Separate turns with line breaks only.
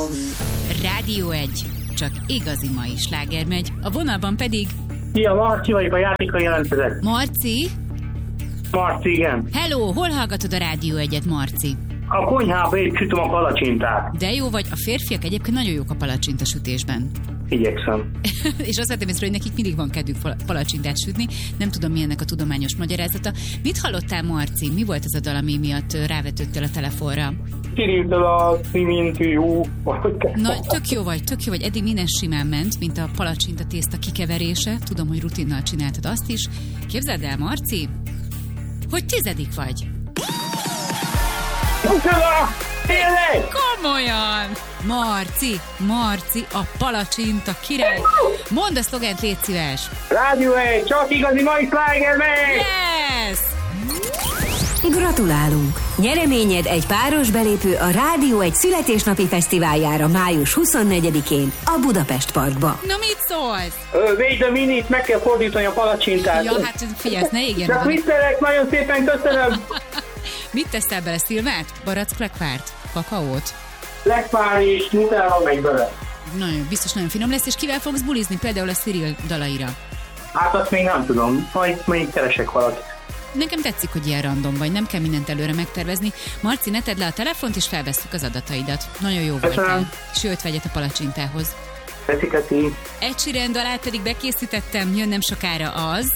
Rádió 1. Csak igazi mai sláger megy. A vonalban pedig...
Szia, Marci vagyok, a játékkal jelentkezek.
Marci?
Marci, igen.
Hello, hol hallgatod a Rádió 1-et, Marci?
A konyhába épp sütöm a palacsintát.
De jó vagy, a férfiak egyébként nagyon jók a palacsinta sütésben.
Igyekszem.
És azt vettem észre, hogy nekik mindig van kedvük palacsintát sütni. Nem tudom, mi ennek a tudományos magyarázata. Mit hallottál, Marci? Mi volt az a dal, ami miatt rávetődtél a telefonra?
Kirírtől a szimintű
Na, tök jó vagy. Eddig minden simán ment, mint a palacsinta tészta kikeverése. Tudom, hogy rutinnal csináltad azt is. Képzeld el, Marci, hogy 10. vagy.
Utána! Tényleg!
Komolyan! Marci, a palacsinta király. Mondd a szlogent, légy szíves.
Rádió 1, csak igazi mai sláger megy!
Yes!
Gratulálunk! Nyereményed egy páros belépő a Rádió 1 születésnapi fesztiváljára május 24-én a Budapest Parkba.
Na, mit szólsz?
Wait a minute, meg kell fordítani a palacsintát.
Ja, hát figyelj, ne égjen.
Csak viccelek, nagyon szépen köszönöm.
Mit teszel bele, szilvát? Barack lekvárt? Kakaót?
Lekvár és nutella megy bele.
Nagyon, biztos nagyon finom lesz, és kivel fogsz bulizni? Például a Cyril dalaira.
Hát azt még nem tudom, majd keresek valakit.
Nekem tetszik, hogy ilyen random vagy, nem kell mindent előre megtervezni. Marci, ne tedd le a telefont, és felvesszük az adataidat. Nagyon jó voltál. Sőt, vegyet a palacsintához.
Köszi.
Ed Sheeran dalát pedig bekészítettem, jön nem sokára az...